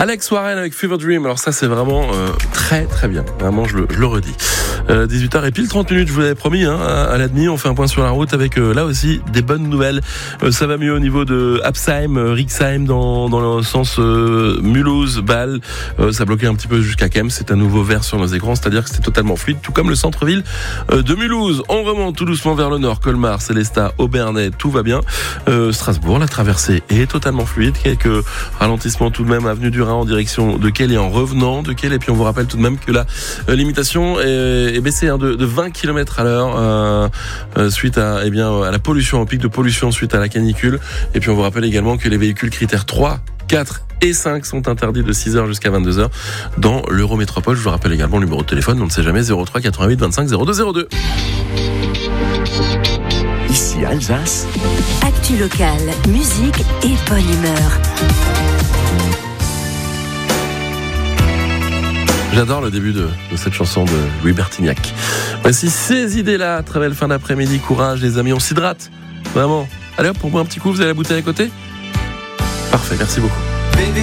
Alex Warren avec Fever Dream. Alors ça, c'est vraiment très très bien. Vraiment, je le redis. 18h et pile 30 minutes, je vous l'avais promis, à la demi, on fait un point sur la route avec là aussi des bonnes nouvelles. Ça va mieux au niveau de Absheim, Rixheim dans le sens Mulhouse, Bâle. Ça bloquait un petit peu jusqu'à Kems. C'est à nouveau vert sur nos écrans, c'est-à-dire que c'était totalement fluide, tout comme le centre-ville de Mulhouse. On remonte tout doucement vers le nord, Colmar, Célestat, Aubernais, tout va bien. Strasbourg, la traversée est totalement fluide. Quelques ralentissements tout de même, avenue du Rhin en direction de Kehl et en revenant de Kehl. Et puis on vous rappelle tout de même que la limitation est baissée de 20 km à l'heure suite à la pollution, au pic de pollution suite à la canicule. Et puis on vous rappelle également que les véhicules critères 3, 4 et 5 sont interdits de 6h jusqu'à 22h dans l'Eurométropole. Je vous rappelle également le numéro de téléphone, on ne sait jamais, 03 88 25 02 02. Ici Alsace. Actu locale, musique et bonne humeur. J'adore le début de cette chanson de Louis Bertignac. Voici ces idées-là, très belle fin d'après-midi, courage les amis, on s'hydrate, vraiment. Allez hop, pour moi un petit coup, vous avez la bouteille à côté ? Parfait, merci beaucoup. Baby,